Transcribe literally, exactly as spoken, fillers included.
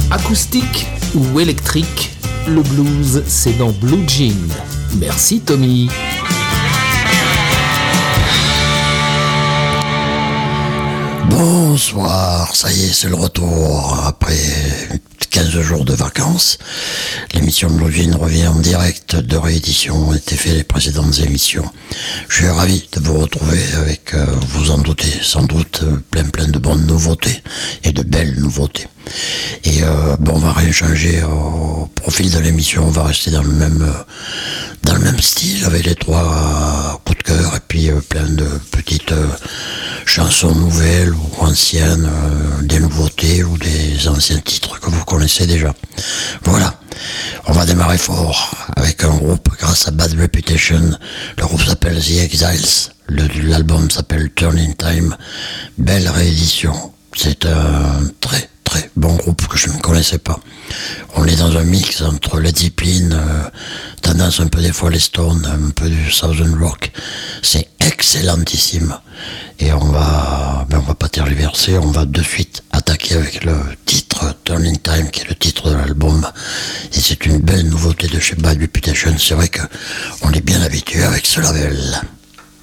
Acoustique ou électrique, le blues c'est dans Blue Jean. Merci Tommy. Bonsoir, ça y est, c'est le retour après quinze jours de vacances. L'émission Blue Jean revient en direct de réédition, ont été fait les précédentes émissions. Je suis ravi de vous retrouver avec, euh, vous en doutez, sans doute plein plein de bonnes nouveautés et de belles nouveautés. Et euh, bon, on va rien changer au profil de l'émission, on va rester dans le même euh, dans le même style avec les trois euh, coups de cœur et puis euh, plein de petites euh, chansons nouvelles ou anciennes, euh, des nouveautés ou des anciens titres que vous connaissez déjà. Voilà, on va démarrer fort avec un groupe grâce à Bad Reputation. Le groupe s'appelle The Exiles, le, l'album s'appelle Turning Time. Belle réédition, c'est un très très bon groupe que je ne connaissais pas. On est dans un mix entre Led Zeppelin, euh, tendance un peu des fois les Stones, un peu du Southern Rock. C'est excellentissime. Et on va, ben on va pas tergiverser, on va de suite attaquer avec le titre Turning Time, qui est le titre de l'album. Et c'est une belle nouveauté de chez Bad Reputation. C'est vrai que on est bien habitué avec ce label.